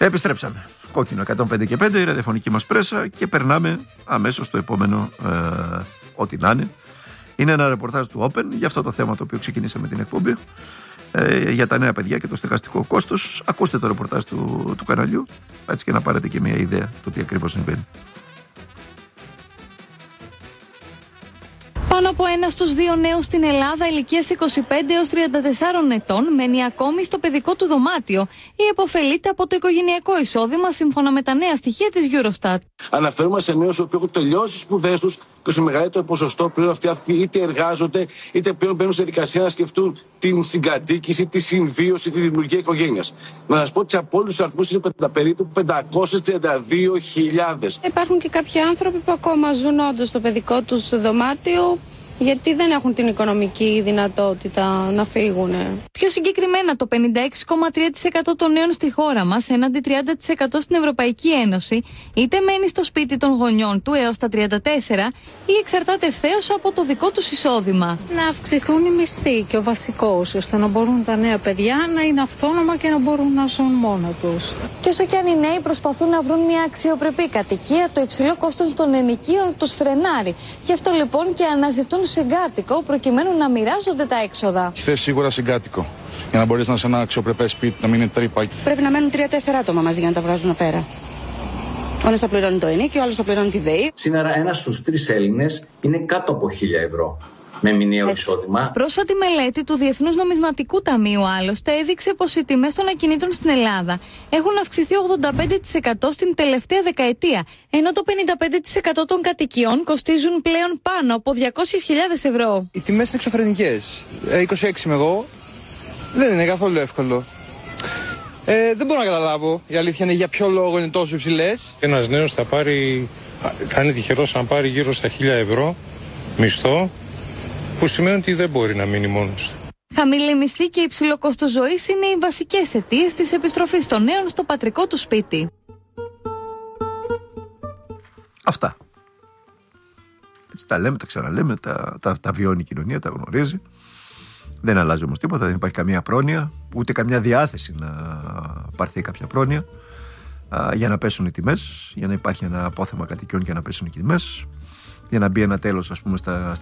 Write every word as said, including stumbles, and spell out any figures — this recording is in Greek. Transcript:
Επιστρέψαμε. Κόκκινο εκατόν πέντε και πέντε, η ραδιοφωνική μας πρέσα και περνάμε αμέσως στο επόμενο ε, ό,τι να είναι. Είναι ένα ρεπορτάζ του Open για αυτό το θέμα το οποίο ξεκινήσαμε την εκπομπή, ε, για τα νέα παιδιά και το στεγαστικό κόστος. Ακούστε το ρεπορτάζ του, του καναλιού, έτσι και να πάρετε και μια ιδέα του τι ακριβώς συμβαίνει. Πάνω από ένα στους δύο νέους στην Ελλάδα ηλικίας είκοσι πέντε έως τριάντα τέσσερα ετών μένει ακόμη στο παιδικό του δωμάτιο ή επωφελείται από το οικογενειακό εισόδημα σύμφωνα με τα νέα στοιχεία της Eurostat. Αναφέρουμε σε νέους που έχουν τελειώσει τις σπουδές τους και σε μεγαλύτερο ποσοστό πλέον αυτοί άνθρωποι είτε εργάζονται είτε πλέον μπαίνουν σε δικασία να σκεφτούν την συγκατοίκηση, τη συμβίωση, τη δημιουργία οικογένειας. Να σας πω ότι από όλους τους αριθμούς είναι περίπου πεντακόσιες τριάντα δύο χιλιάδες. Υπάρχουν και κάποιοι άνθρωποι που ακόμα ζουν όντως στο παιδικό τους δωμάτιο, γιατί δεν έχουν την οικονομική δυνατότητα να φύγουν. Πιο συγκεκριμένα, το πενήντα έξι κόμμα τρία τοις εκατό των νέων στη χώρα μας, έναντι τριάντα τοις εκατό στην Ευρωπαϊκή Ένωση, είτε μένει στο σπίτι των γονιών του έως τα τριάντα τέσσερα ή εξαρτάται ευθέως από το δικό τους εισόδημα. Να αυξηθούν οι μισθοί και ο βασικός, ώστε να μπορούν τα νέα παιδιά να είναι αυτόνομα και να μπορούν να ζουν μόνα τους. Και όσο και αν οι νέοι προσπαθούν να βρουν μια αξιοπρεπή κατοικία, το υψηλό κόστος των ενοικίων τους φρενάρει. Γι' αυτό λοιπόν και αναζητούν συγκάτοικο προκειμένου να μοιράζονται τα έξοδα. Θες σίγουρα συγκάτοικο. Για να μπορείς να είσαι ένα αξιοπρεπές σπίτι, να μην είναι τρύπα. Πρέπει να μένουν τρία τέσσερα άτομα μαζί για να τα βγάζουν πέρα. Ο ένας θα πληρώνει το ενίκιο, ο άλλος θα πληρώνει τη ΔΕΗ. Σήμερα ένας στους τρεις Έλληνες είναι κάτω από χίλια ευρώ. Με μηνιαίο εισόδημα. Πρόσφατη μελέτη του Διεθνούς Νομισματικού Ταμείου άλλωστε έδειξε πως οι τιμές των ακινήτων στην Ελλάδα έχουν αυξηθεί ογδόντα πέντε τοις εκατό στην τελευταία δεκαετία, ενώ το πενήντα πέντε τοις εκατό των κατοικιών κοστίζουν πλέον πάνω από διακόσιες χιλιάδες ευρώ. Οι τιμές είναι εξωφρενικές. Ε, είκοσι έξι είμαι εγώ. Δεν είναι καθόλου εύκολο. Ε, δεν μπορώ να καταλάβω. Η αλήθεια είναι για ποιο λόγο είναι τόσο υψηλές. Ένας νέος θα πάρει, θα είναι τυχερός να πάρει γύρω στα χίλια ευρώ μισθό, που σημαίνει ότι δεν μπορεί να μείνει μόνος του. Χαμηλή μισθή και υψηλό κόστος ζωής είναι οι βασικές αιτίες της επιστροφής των νέων στο πατρικό του σπίτι. Αυτά. Έτσι τα λέμε, τα ξαναλέμε, τα, τα, τα βιώνει η κοινωνία, τα γνωρίζει. Δεν αλλάζει όμως τίποτα, δεν υπάρχει καμία πρόνοια, ούτε καμιά διάθεση να πάρθει κάποια πρόνοια α, για να πέσουν οι τιμές, για να υπάρχει ένα απόθεμα κατοικιών και να πέσουν οι τιμές, για να μπει ένα τέλος, ας πούμε, στα,